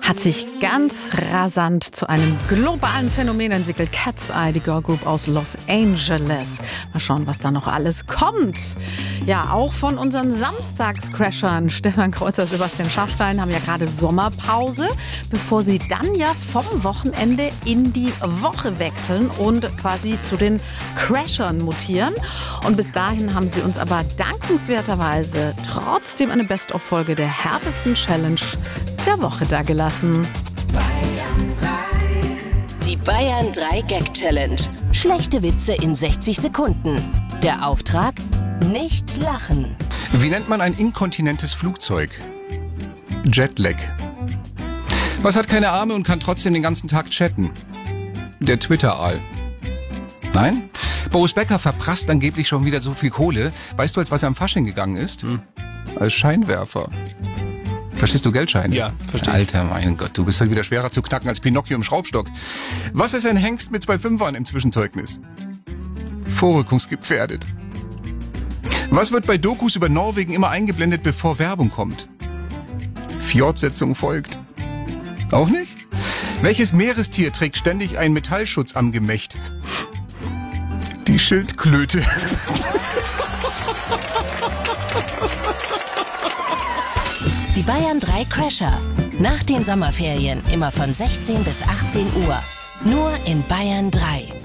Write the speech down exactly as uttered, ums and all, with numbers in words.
hat sich ganz rasant zu einem globalen Phänomen entwickelt. Cat's Eye, die Girlgroup aus Los Angeles. Mal schauen, was da noch alles kommt. Ja, auch von unseren Samstagscrashern Stefan Kreuzer, Sebastian Schaffstein haben ja gerade Sommerpause, bevor sie dann ja vom Wochenende in die Woche wechseln und quasi zu den Crashern mutieren. Und bis dahin haben sie uns aber dankenswerterweise trotzdem eine Best-of-Folge der härtesten Challenge der Woche dagelassen. Die Bayern drei Gag Challenge. Schlechte Witze in sechzig Sekunden. Der Auftrag: nicht lachen. Wie nennt man ein inkontinentes Flugzeug? Jetlag. Was hat keine Arme und kann trotzdem den ganzen Tag chatten? Der Twitter-Aal. Nein? Boris Becker verprasst angeblich schon wieder so viel Kohle. Weißt du, als was er am Fasching gegangen ist? Hm. Als Scheinwerfer. Verstehst du Geldscheine? Ja, verstehe. Alter, mein Gott, du bist halt wieder schwerer zu knacken als Pinocchio im Schraubstock. Was ist ein Hengst mit zwei Fünfern im Zwischenzeugnis? Vorrückungsgefährdet. Was wird bei Dokus über Norwegen immer eingeblendet, bevor Werbung kommt? Fortsetzung folgt. Auch nicht? Welches Meerestier trägt ständig einen Metallschutz am Gemächt? Die Schildklöte. Die Bayern drei Crasher. Nach den Sommerferien immer von sechzehn bis achtzehn Uhr. Nur in Bayern drei.